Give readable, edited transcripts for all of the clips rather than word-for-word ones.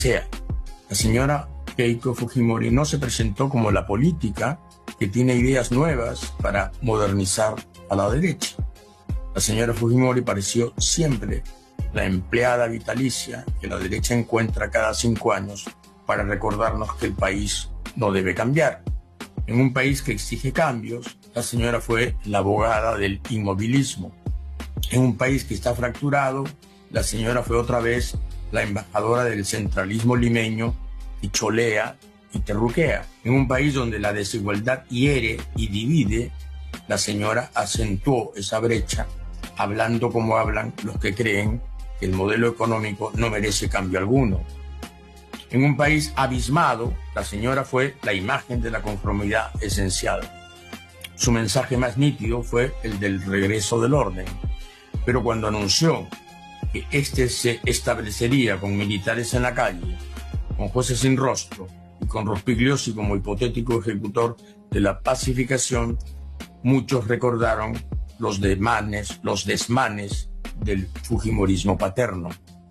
sea. La señora Keiko Fujimori no se presentó como la política que tiene ideas nuevas para modernizar a la derecha. La señora Fujimori pareció siempre la empleada vitalicia que la derecha encuentra cada 5 años para recordarnos que el país no debe cambiar. En un país que exige cambios, la señora fue la abogada del inmovilismo. En un país que está fracturado, la señora fue otra vez la embajadora del centralismo limeño y cholea y terruquea. En un país donde la desigualdad hiere y divide, la señora acentuó esa brecha, hablando como hablan los que creen que el modelo económico no merece cambio alguno. En un país abismado, la señora fue la imagen de la conformidad esencial. Su mensaje más nítido fue el del regreso del orden. Pero cuando anunció que este se establecería con militares en la calle, con jueces sin rostro y con Rospigliosi como hipotético ejecutor de la pacificación, muchos recordaron los desmanes del fujimorismo paterno.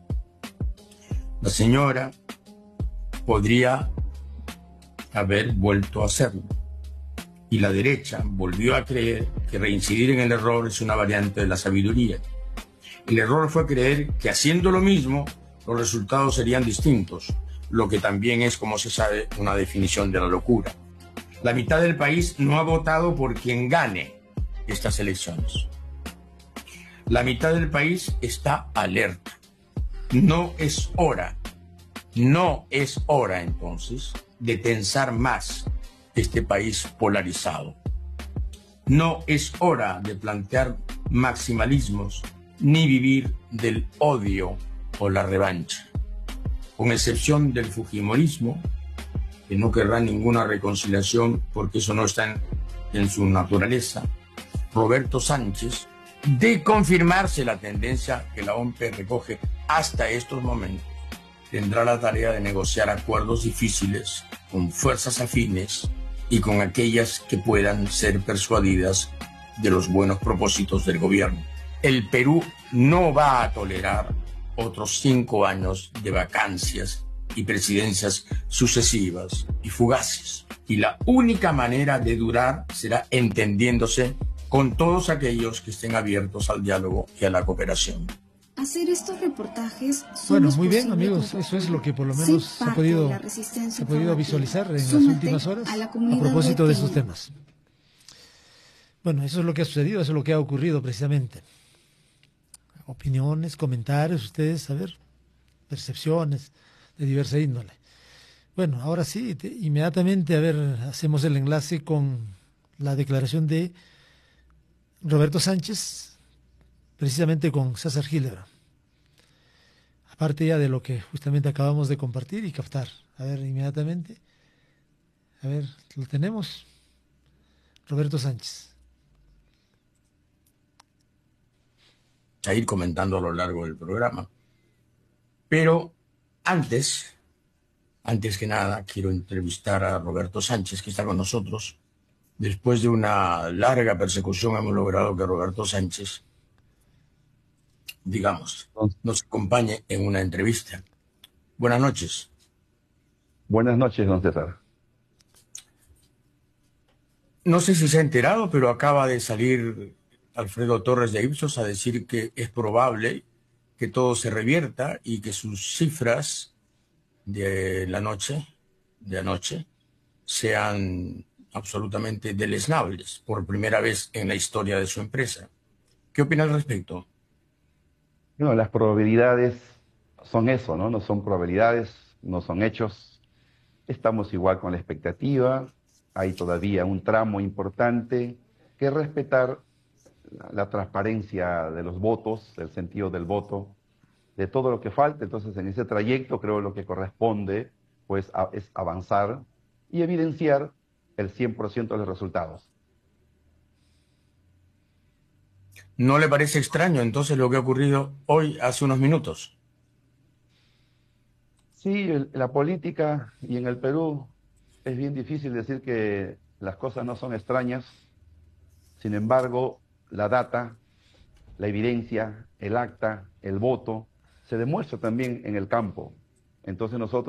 La señora podría haber vuelto a hacerlo, y la derecha volvió a creer que reincidir en el error es una variante de la sabiduría. El error fue creer que haciendo lo mismo los resultados serían distintos, lo que también es, como se sabe, una definición de la locura. La mitad del país no ha votado por quien gane estas elecciones. La mitad del país está alerta. No es hora entonces de tensar más este país polarizado. No es hora de plantear maximalismos ni vivir del odio o la revancha. Con excepción del fujimorismo, que no querrá ninguna reconciliación porque eso no está en su naturaleza, Roberto Sánchez, de confirmarse la tendencia que la OMP recoge hasta estos momentos, tendrá la tarea de negociar acuerdos difíciles con fuerzas afines y con aquellas que puedan ser persuadidas de los buenos propósitos del gobierno. El Perú no va a tolerar otros 5 años de vacancias y presidencias sucesivas y fugaces. Y la única manera de durar será entendiéndose con todos aquellos que estén abiertos al diálogo y a la cooperación. Hacer estos reportajes bueno, muy bien, amigos, eso es lo que por lo menos se ha podido visualizar en las últimas horas a propósito de esos temas. Bueno, eso es lo que ha sucedido, eso es lo que ha ocurrido precisamente. Opiniones, comentarios, ustedes, a ver, percepciones de diversa índole. Bueno, ahora sí, inmediatamente, a ver, hacemos el enlace con la declaración de Roberto Sánchez, precisamente con César Hildebrand. Aparte ya de lo que justamente acabamos de compartir y captar. A ver, inmediatamente. A ver, lo tenemos. Roberto Sánchez. A ir comentando a lo largo del programa. Pero antes que nada, quiero entrevistar a Roberto Sánchez, que está con nosotros. Después de una larga persecución hemos logrado que Roberto Sánchez, digamos, nos acompañe en una entrevista. Buenas noches. Buenas noches, don César. No sé si se ha enterado, pero acaba de salir Alfredo Torres de Ipsos a decir que es probable que todo se revierta y que sus cifras de anoche sean absolutamente deleznables por primera vez en la historia de su empresa. ¿Qué opina al respecto? Bueno, las probabilidades son eso, ¿no? No son probabilidades, no son hechos. Estamos igual con la expectativa. Hay todavía un tramo importante que respetar la transparencia de los votos, el sentido del voto, de todo lo que falta. Entonces, en ese trayecto creo lo que corresponde pues, es avanzar y evidenciar el 100% de los resultados. ¿No le parece extraño entonces lo que ha ocurrido hoy, hace unos minutos? Sí, la política y en el Perú es bien difícil decir que las cosas no son extrañas. Sin embargo, la data, la evidencia, el acta, el voto, se demuestra también en el campo. Entonces nosotros